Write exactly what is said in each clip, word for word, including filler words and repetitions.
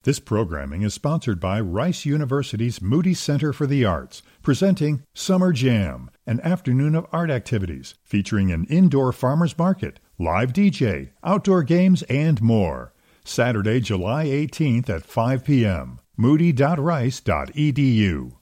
This programming is sponsored by Rice University's Moody Center for the Arts, presenting Summer Jam, an afternoon of art activities featuring an indoor farmers market, live D J, outdoor games, and more. Saturday, July eighteenth at five p.m. moody dot rice dot e d u.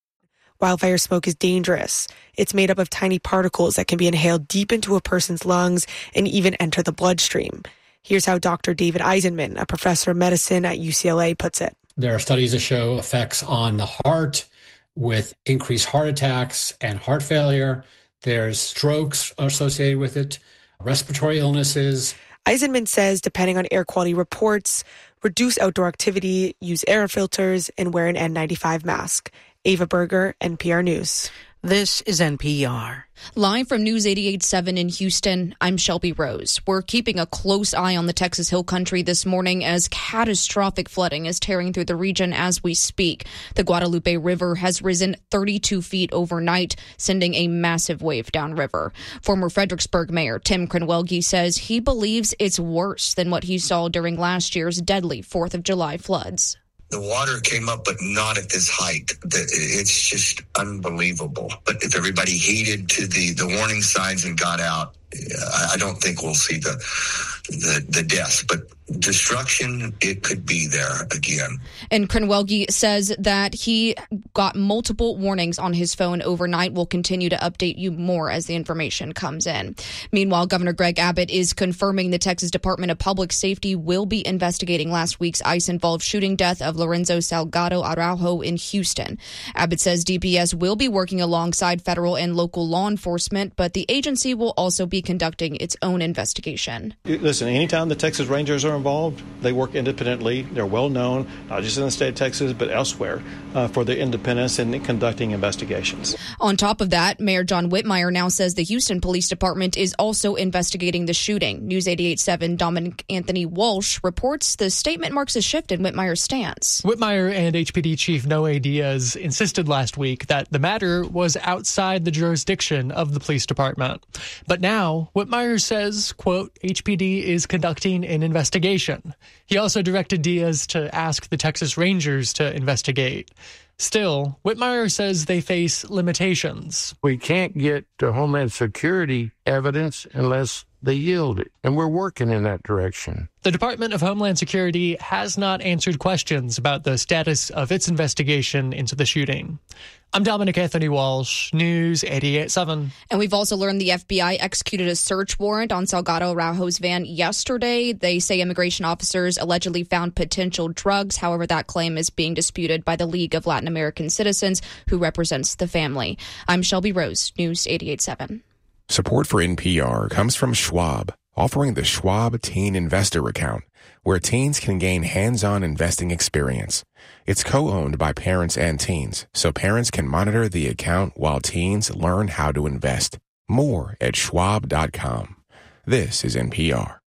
Wildfire smoke is dangerous. It's made up of tiny particles that can be inhaled deep into a person's lungs and even enter the bloodstream. Here's how Doctor David Eisenman, a professor of medicine at U C L A, puts it. There are studies that show effects on the heart with increased heart attacks and heart failure. There's strokes associated with it, respiratory illnesses. Eisenman says, depending on air quality reports, reduce outdoor activity, use air filters, and wear an N ninety-five mask. Ava Berger, N P R News. This is N P R. Live from News eighty-eight point seven in Houston, I'm Shelby Rose. We're keeping a close eye on the Texas Hill Country this morning as catastrophic flooding is tearing through the region as we speak. The Guadalupe River has risen thirty-two feet overnight, sending a massive wave downriver. Former Fredericksburg Mayor Tim Krenwelge says he believes it's worse than what he saw during last year's deadly fourth of July floods. The water came up, but not at this height. It's just unbelievable. But if everybody heeded to the, the warning signs and got out, I don't think we'll see the the, the deaths. But destruction, it could be there again. And Krenwelge says that he got multiple warnings on his phone overnight. We'll continue to update you more as the information comes in. Meanwhile, Governor Greg Abbott is confirming the Texas Department of Public Safety will be investigating last week's ICE-involved shooting death of Lorenzo Salgado Araujo in Houston. Abbott says D P S will be working alongside federal and local law enforcement, but the agency will also be conducting its own investigation. Listen, anytime the Texas Rangers are involved, they work independently. They're well known, not just in the state of Texas, but elsewhere, uh, for their independence in conducting investigations. On top of that, Mayor John Whitmire now says the Houston Police Department is also investigating the shooting. News eighty-eight point seven Dominic Anthony Walsh reports the statement marks a shift in Whitmire's stance. Whitmire and H P D Chief Noe Diaz insisted last week that the matter was outside the jurisdiction of the police department. But now, Whitmire says, quote, H P D is conducting an investigation. He also directed Diaz to ask the Texas Rangers to investigate. Still, Whitmire says they face limitations. We can't get to Homeland Security evidence unless they yield it, and we're working in that direction. The Department of Homeland Security has not answered questions about the status of its investigation into the shooting. I'm Dominic Anthony Walsh, News eighty-eight point seven. And we've also learned the F B I executed a search warrant on Salgado Araujo's van yesterday. They say immigration officers allegedly found potential drugs. However, that claim is being disputed by the League of Latin American Citizens, who represents the family. I'm Shelby Rose, News eighty-eight point seven. Support for N P R comes from Schwab, offering the Schwab Teen Investor Account, where teens can gain hands-on investing experience. It's co-owned by parents and teens, so parents can monitor the account while teens learn how to invest. More at schwab dot com. This is N P R.